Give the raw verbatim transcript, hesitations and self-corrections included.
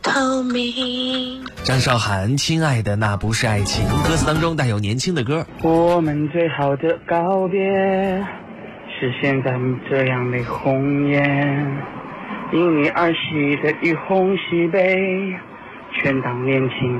透明。 张韶涵《亲爱的那不是爱情》，歌词当中带有年轻的歌。 我们最好的告别是现在这样的红颜，因你而洗的雨红喜悲，全当年轻